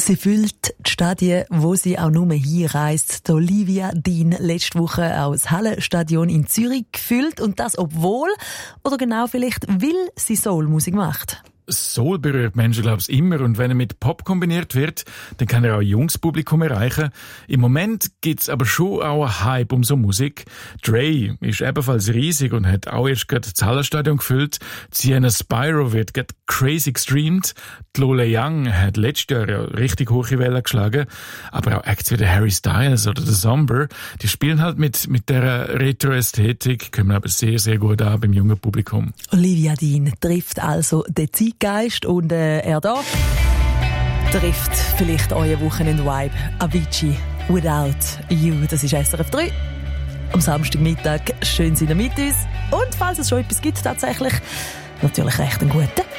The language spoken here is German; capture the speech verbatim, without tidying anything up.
Sie füllt die Stadien, wo sie auch nur hinreist. Die Olivia Dean letzte Woche auch das Hallenstadion in Zürich gefüllt. Und das obwohl, oder genau vielleicht, weil sie Soul-Musik macht. Soul berührt Menschen, glaube ich, immer. Und wenn er mit Pop kombiniert wird, dann kann er auch ein junges Publikum erreichen. Im Moment gibt's aber schon auch einen Hype um so Musik. Dre ist ebenfalls riesig und hat auch erst gerade das Hallenstadion gefüllt. Sienna Spyro wird gerade crazy gestreamt. Die Lola Young hat letztes Jahr ja richtig hohe Wellen geschlagen. Aber auch Acts wie der Harry Styles oder der Somber, die spielen halt mit, mit dieser Retro-Ästhetik, kommen aber sehr, sehr gut an beim jungen Publikum. Olivia Dean trifft also den Zeitgeist und äh, er da trifft vielleicht euer Wochenend-Vibe. Avicii, Without You. Das ist S R F drei. Am Samstagmittag schön sind ihr mit uns. Und falls es schon etwas gibt, tatsächlich natürlich recht einen guten.